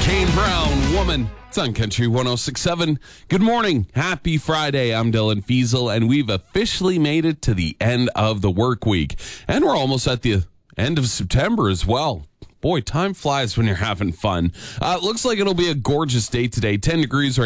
Kane Brown, Woman. It's on Country 106.7. Good morning. Happy Friday. I'm Dylan Fiesel, and we've officially made it to the end of the work week. And we're almost at the end of September as well. Boy, time flies when you're having fun. Looks like it'll be a gorgeous day today. 10 degrees right